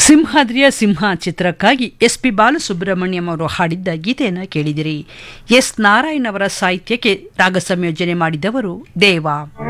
ಸಿಂಹಾದ್ರಿಯ ಸಿಂಹ ಚಿತ್ರಕ್ಕಾಗಿ ಎಸ್.ಪಿ. ಬಾಲಸುಬ್ರಹ್ಮಣ್ಯಂ ಅವರು ಹಾಡಿದ್ದ ಗೀತೆಯನ್ನು ಕೇಳಿದಿರಿ. ಎಸ್. ನಾರಾಯಣ್ ಅವರ ಸಾಹಿತ್ಯಕ್ಕೆ ರಾಗ ಸಂಯೋಜನೆ ಮಾಡಿದವರು ದೇವ.